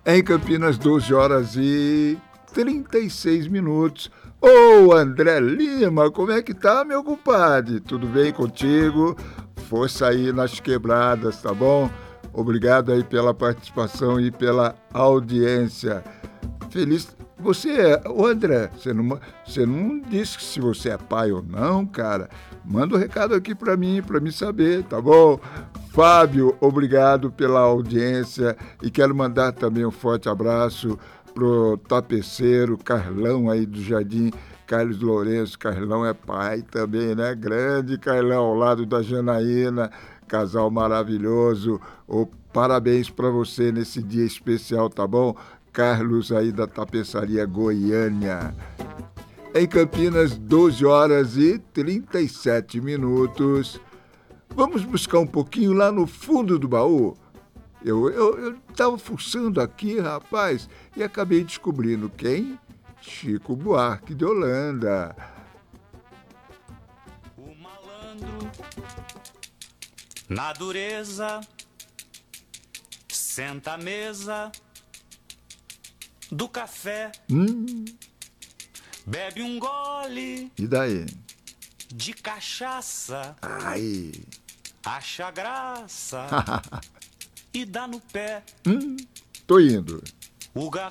Em Campinas, 12 horas e 36 minutos. Ô, André Lima, como é que tá, meu compadre? Tudo bem contigo? Força aí nas quebradas, tá bom? Obrigado aí pela participação e pela audiência. Feliz... Ô André, você não disse se você é pai ou não, cara. Manda um recado aqui pra mim saber, tá bom? Fábio, obrigado pela audiência e quero mandar também um forte abraço pro tapeceiro Carlão aí do Jardim Carlos Lourenço. Carlão é pai também, né? Grande Carlão, ao lado da Janaína, casal maravilhoso. Parabéns para você nesse dia especial, tá bom? Carlos aí da Tapeçaria Goiânia. Em Campinas, 12 horas e 37 minutos. Vamos buscar um pouquinho lá no fundo do baú? Eu estava fuçando aqui, rapaz, e acabei descobrindo quem? Chico Buarque de Holanda. O malandro, na dureza, senta à mesa do café, bebe um gole E daí? de cachaça, Ai. acha graça e dá no pé. Tô indo. O